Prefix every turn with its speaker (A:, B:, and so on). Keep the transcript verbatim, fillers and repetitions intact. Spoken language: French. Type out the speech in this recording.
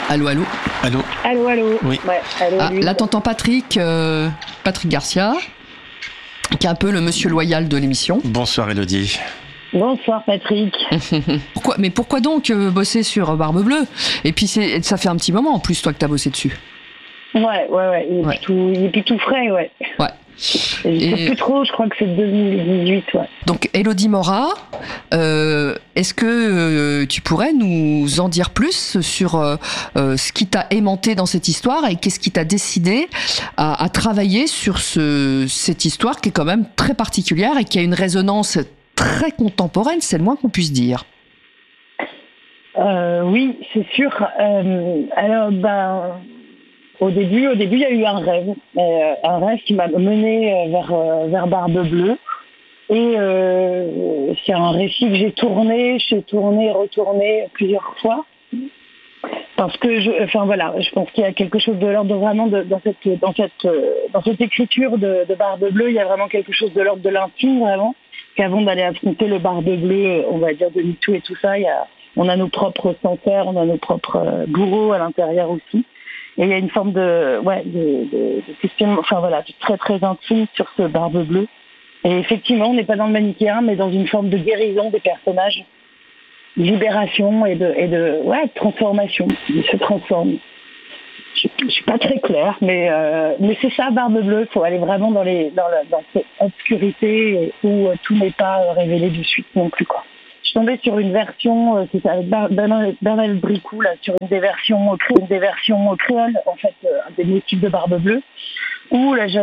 A: Allô, allô.
B: Allô.
C: Allô, allô.
B: Oui.
C: Ouais, allô,
A: Ah,
C: lui.
A: là, t'entends Patrick, euh, Patrick Garcia, qui est un peu le monsieur loyal de l'émission.
B: Bonsoir Élodie.
C: Bonsoir Patrick.
A: Pourquoi, mais pourquoi donc euh, bosser sur Barbe Bleue? Et puis c'est, ça fait un petit moment en plus, toi, que t'as bossé dessus.
C: Ouais, ouais, ouais. Il est,
A: Ouais.
C: Plus, tout, il est plus tout frais, ouais.
A: Ouais.
C: Je
A: Et-
C: sais plus trop, je crois que c'est deux mille dix-huit, ouais.
A: Donc, Élodie Mora, euh, est-ce que euh, tu pourrais nous en dire plus sur euh, euh, ce qui t'a aimanté dans cette histoire et qu'est-ce qui t'a décidé à, à travailler sur ce, cette histoire qui est quand même très particulière et qui a une résonance très contemporaine, c'est le moins qu'on puisse dire.
C: Euh, oui, c'est sûr. Euh, alors, ben, au début, au début, il y a eu un rêve, euh, un rêve qui m'a mené vers euh, vers Barbe Bleue. Et euh, c'est un récit que j'ai tourné, j'ai tourné, retourné plusieurs fois. Parce que, je, enfin voilà, je pense qu'il y a quelque chose de l'ordre vraiment de, dans cette dans cette euh, dans cette écriture de, de Barbe Bleue, il y a vraiment quelque chose de l'ordre de l'intime vraiment. Qu'avant d'aller affronter le Barbe Bleue, on va dire de MeToo et tout ça, il y a, on a nos propres censeurs, on a nos propres euh, bourreaux à l'intérieur aussi. Et il y a une forme de ouais de, de, de questionnement, enfin voilà, de très très intime sur ce Barbe Bleue. Et effectivement, on n'est pas dans le manichéen, mais dans une forme de guérison des personnages, libération et de, et de, ouais, de transformation. Ils se transforment. Je ne suis pas très claire, mais, euh, mais c'est ça, Barbe Bleue. Il faut aller vraiment dans, les, dans, la, dans cette obscurité où euh, tout n'est pas euh, révélé de suite non plus, quoi. Je suis tombée sur une version, euh, c'est avec Bar- Bernard, Bernard Bricou, là, sur une des versions, cré- une des versions créoles, en fait, euh, des motifs de Barbe Bleue, où là,